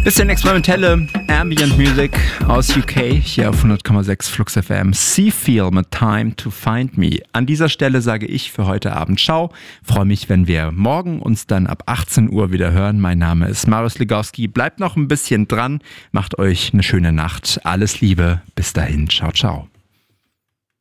Bisschen experimentelle Ambient Music aus UK, hier auf 100,6 Flux FM. Seafeel mit Time to Find Me. An dieser Stelle sage ich für heute Abend ciao. Freue mich, wenn wir morgen uns dann ab 18 Uhr wieder hören. Mein Name ist Marius Legowski. Bleibt noch ein bisschen dran. Macht euch eine schöne Nacht. Alles Liebe. Bis dahin. Ciao, ciao.